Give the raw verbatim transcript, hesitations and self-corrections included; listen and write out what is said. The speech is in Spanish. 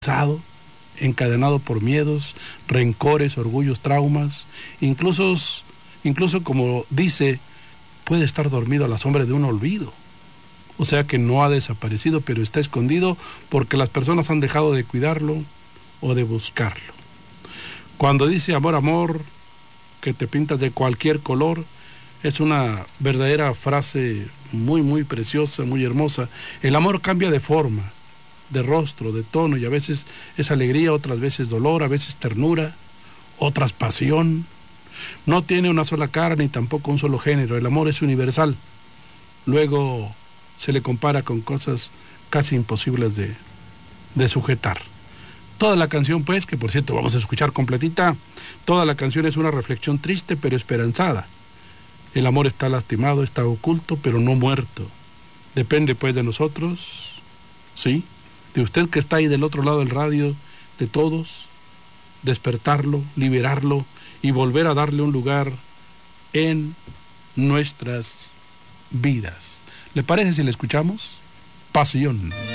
pesado, encadenado por miedos, rencores, orgullos, traumas, incluso, incluso como dice, puede estar dormido a la sombra de un olvido. O sea que no ha desaparecido, pero está escondido porque las personas han dejado de cuidarlo o de buscarlo. Cuando dice amor, amor, que te pintas de cualquier color, es una verdadera frase muy, muy preciosa, muy hermosa. El amor cambia de forma, de rostro, de tono, y a veces es alegría, otras veces dolor, a veces ternura, otras pasión. No tiene una sola cara ni tampoco un solo género. El amor es universal. Luego se le compara con cosas casi imposibles de, de sujetar. Toda la canción, pues, que por cierto vamos a escuchar completita, toda la canción es una reflexión triste pero esperanzada. El amor está lastimado, está oculto, pero no muerto. Depende, pues, de nosotros, ¿sí?, de usted que está ahí del otro lado del radio, de todos, despertarlo, liberarlo y volver a darle un lugar en nuestras vidas. ¿Le parece si le escuchamos? Pasión.